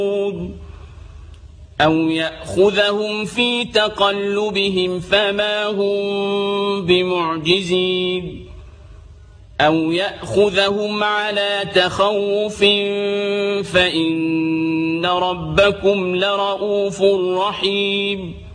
أو يأخذهم في تقلبهم فما هم بمعجزين أو يأخذهم على تخوف فإن ربكم لرءوف رحيم